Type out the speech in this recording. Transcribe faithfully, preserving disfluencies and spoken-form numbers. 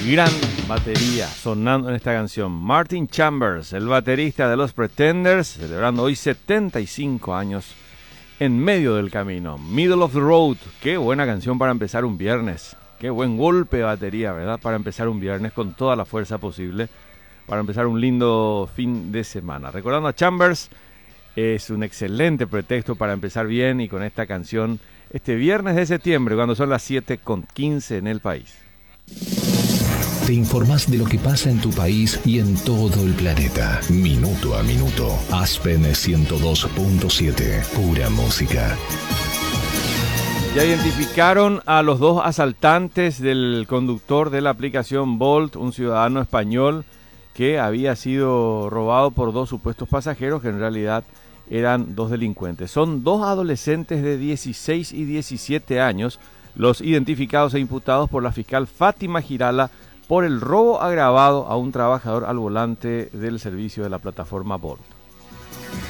gran batería sonando en esta canción. Martin Chambers, el baterista de los Pretenders, celebrando hoy setenta y cinco años en medio del camino. Middle of the Road, qué buena canción para empezar un viernes. Qué buen golpe de batería, ¿verdad? Para empezar un viernes con toda la fuerza posible. Para empezar un lindo fin de semana. Recordando a Chambers, es un excelente pretexto para empezar bien y con esta canción este viernes de septiembre, cuando son las siete con quince en el país. Te informás de lo que pasa en tu país y en todo el planeta. Minuto a minuto. Aspen ciento dos punto siete. Pura música. Ya identificaron a los dos asaltantes del conductor de la aplicación Bolt, un ciudadano español que había sido robado por dos supuestos pasajeros que en realidad eran dos delincuentes. Son dos adolescentes de dieciséis y diecisiete años, los identificados e imputados por la fiscal Fátima Girala por el robo agravado a un trabajador al volante del servicio de la plataforma Bolt.